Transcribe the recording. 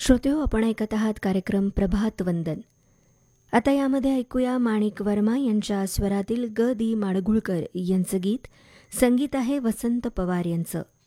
श्रोतेहो, आपण ऐकत आहात कार्यक्रम प्रभात वंदन. आता यामध्ये ऐकूया माणिक वर्मा यांच्या स्वरातील ग दी माडगुळकर यांचं गीत. संगीत आहे वसंत पवार यांचं.